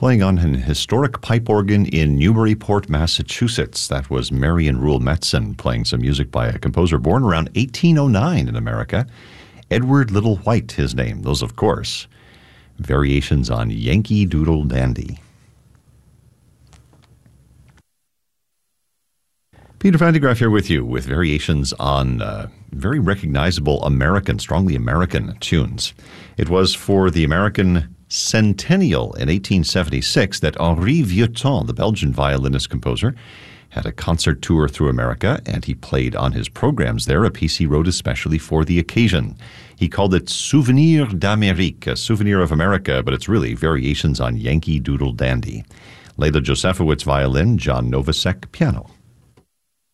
playing on an historic pipe organ in Newburyport, Massachusetts. That was Marion Rule Metzen playing some music by a composer born around 1809 in America. Edward Little White, his name. Those, of course, variations on Yankee Doodle Dandy. Peter Van de Graaff here with you with variations on very recognizable American, strongly American tunes. It was for the American centennial in 1876 that Henri Vieuxtemps, the Belgian violinist-composer, had a concert tour through America, and he played on his programs there a piece he wrote especially for the occasion. He called it Souvenir d'Amérique, a souvenir of America, but it's really variations on Yankee Doodle Dandy. Leila Josefowicz violin, John Novosek piano.